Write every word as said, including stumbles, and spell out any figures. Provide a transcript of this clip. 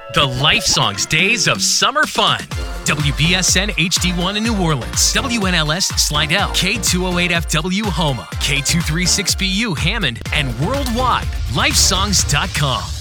The Life Songs Days of Summer Fun. W B S N H D one in New Orleans, W N L S Slidell, K two oh eight F W Homa, K two thirty-six B U Hammond, and worldwide, lifesongs dot com.